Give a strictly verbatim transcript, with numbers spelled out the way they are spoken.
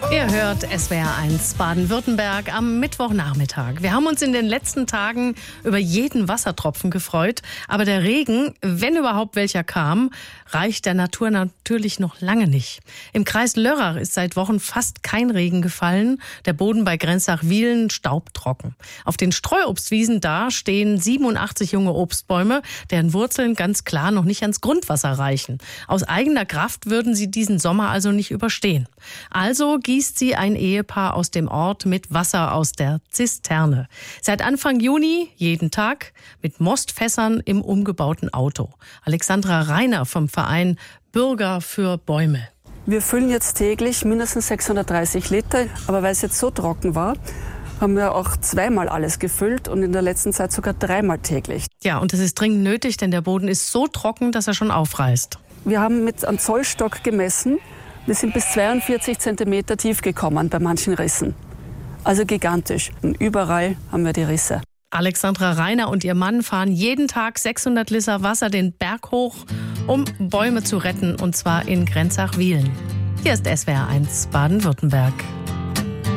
Ihr hört S W R eins Baden-Württemberg am Mittwochnachmittag. Wir haben uns in den letzten Tagen über jeden Wassertropfen gefreut. Aber der Regen, wenn überhaupt welcher kam, reicht der Natur natürlich noch lange nicht. Im Kreis Lörrach ist seit Wochen fast kein Regen gefallen. Der Boden bei Grenzach-Wielen staubtrocken. Auf den Streuobstwiesen da stehen siebenundachtzig junge Obstbäume, deren Wurzeln ganz klar noch nicht ans Grundwasser reichen. Aus eigener Kraft würden sie diesen Sommer also nicht überstehen. Also gießt sie ein Ehepaar aus dem Ort mit Wasser aus der Zisterne. Seit Anfang Juni jeden Tag mit Mostfässern im umgebauten Auto. Alexandra Reiner vom Verein Bürger für Bäume. Wir füllen jetzt täglich mindestens sechshundertdreißig Liter, aber weil es jetzt so trocken war, haben wir auch zweimal alles gefüllt und in der letzten Zeit sogar dreimal täglich. Ja, und das ist dringend nötig, denn der Boden ist so trocken, dass er schon aufreißt. Wir haben mit einem Zollstock gemessen. Wir sind bis zweiundvierzig Zentimeter tief gekommen bei manchen Rissen. Also gigantisch. Und überall haben wir die Risse. Alexandra Reiner und ihr Mann fahren jeden Tag sechshundert Liter Wasser den Berg hoch, um Bäume zu retten, und zwar in Grenzach-Wielen. Hier ist S W R eins Baden-Württemberg.